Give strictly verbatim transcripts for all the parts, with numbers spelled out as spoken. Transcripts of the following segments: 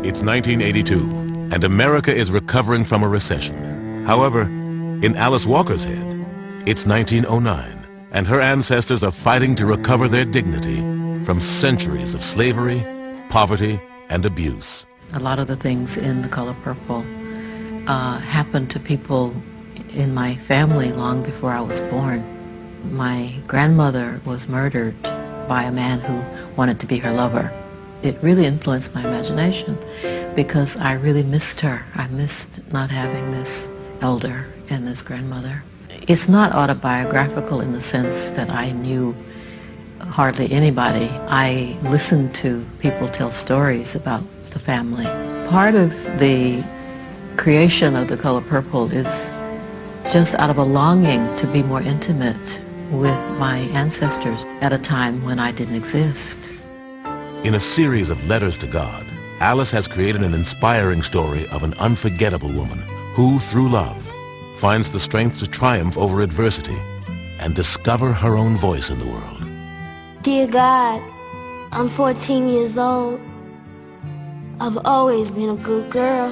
It's nineteen eighty-two, and America is recovering from a recession. However, in Alice Walker's head, it's nineteen oh nine, and her ancestors are fighting to recover their dignity from centuries of slavery, poverty, and abuse. A lot of the things in The Color Purple uh, happened to people in my family long before I was born. My grandmother was murdered by a man who wanted to be her lover. It really influenced my imagination because I really missed her. I missed not having this elder and this grandmother. It's not autobiographical in the sense that I knew hardly anybody. I listened to people tell stories about the family. Part of the creation of The Color Purple is just out of a longing to be more intimate with my ancestors at a time when I didn't exist. In a series of letters to God, Alice has created an inspiring story of an unforgettable woman who, through love, finds the strength to triumph over adversity and discover her own voice in the world. Dear God, I'm fourteen years old. I've always been a good girl.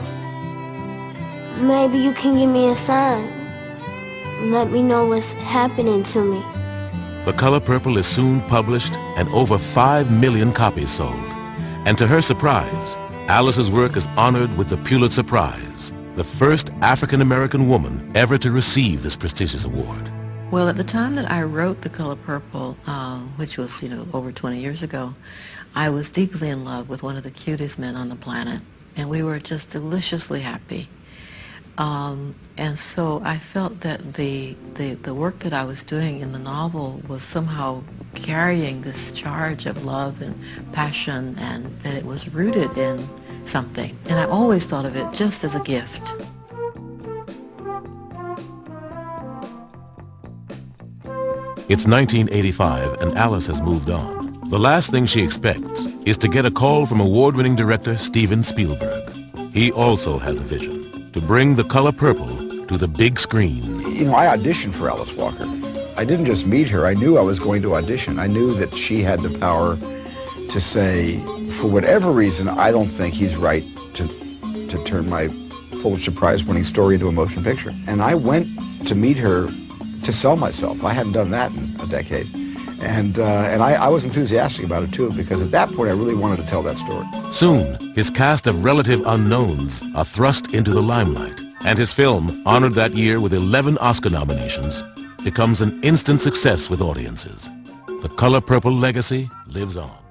Maybe you can give me a sign and let me know what's happening to me. The Color Purple is soon published and over five million copies sold. And to her surprise, Alice's work is honored with the Pulitzer Prize, the first African-American woman ever to receive this prestigious award. Well, at the time that I wrote The Color Purple, uh, which was, you know, over twenty years ago, I was deeply in love with one of the cutest men on the planet, and we were just deliciously happy. Um, and so I felt that the, the, the work that I was doing in the novel was somehow carrying this charge of love and passion, and that it was rooted in something. And I always thought of it just as a gift. It's nineteen eighty-five, and Alice has moved on. The last thing she expects is to get a call from award-winning director Steven Spielberg. He also has a vision: to bring The Color Purple to the big screen. You know, I auditioned for Alice Walker. I didn't just meet her, I knew I was going to audition. I knew that she had the power to say, for whatever reason, I don't think he's right to, to turn my Pulitzer Prize-winning story into a motion picture. And I went to meet her to sell myself. I hadn't done that in a decade. And, uh, and I, I was enthusiastic about it, too, because at that point I really wanted to tell that story. Soon, his cast of relative unknowns are thrust into the limelight, and his film, honored that year with eleven Oscar nominations, becomes an instant success with audiences. The Color Purple legacy lives on.